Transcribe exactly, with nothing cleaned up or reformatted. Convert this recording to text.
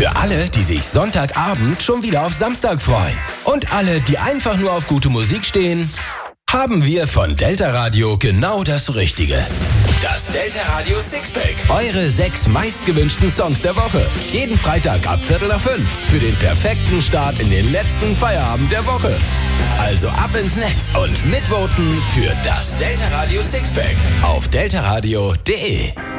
Für alle, die sich Sonntagabend schon wieder auf Samstag freuen. Und alle, die einfach nur auf gute Musik stehen, haben wir von Delta Radio genau das Richtige. Das Delta Radio Sixpack. Eure sechs meistgewünschten Songs der Woche. Jeden Freitag ab Viertel nach fünf. Für den perfekten Start in den letzten Feierabend der Woche. Also ab ins Netz und mitvoten für das Delta Radio Sixpack auf delta radio punkt de.